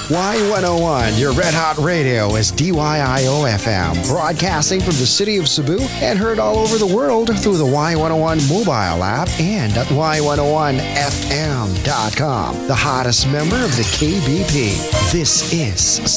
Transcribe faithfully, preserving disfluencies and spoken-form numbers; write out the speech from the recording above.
Y one oh one, your red hot radio, is D Y I O F M, broadcasting from the city of Cebu and heard all over the world through the Y one oh one mobile app and at Y one oh one F M dot com, the hottest member of the K B P. This is